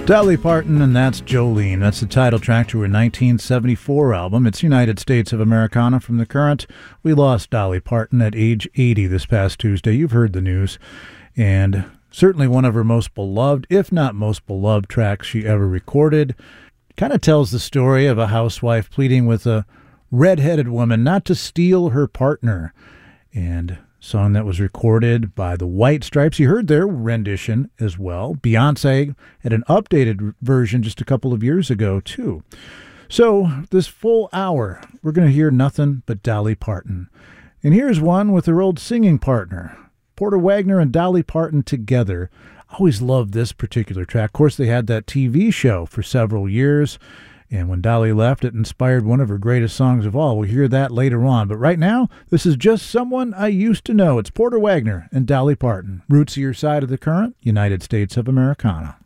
Dolly Parton, and that's Jolene. That's the title track to her 1974 album. It's United States of Americana from The Current. We lost Dolly Parton at age 80 this past Tuesday. You've heard the news. And certainly one of her most beloved, if not most beloved tracks she ever recorded. Kind of tells the story of a housewife pleading with a red-headed woman not to steal her partner. And song that was recorded by the White Stripes. You heard their rendition as well. Beyonce had an updated version just a couple of years ago, too. So this full hour, we're going to hear nothing but Dolly Parton. And here's one with her old singing partner, Porter Wagoner and Dolly Parton together. I always loved this particular track. Of course, they had that TV show for several years. And when Dolly left, it inspired one of her greatest songs of all. We'll hear that later on. But right now, this is Just Someone I Used to Know. It's Porter Wagoner and Dolly Parton. Rootsier side of the current, United States of Americana.